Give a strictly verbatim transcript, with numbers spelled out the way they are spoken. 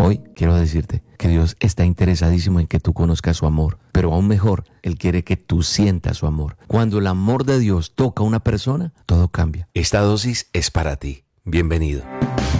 Hoy quiero decirte que Dios está interesadísimo en que tú conozcas su amor, pero aún mejor, Él quiere que tú sientas su amor. Cuando el amor de Dios toca a una persona, todo cambia. Esta dosis es para ti. Bienvenido.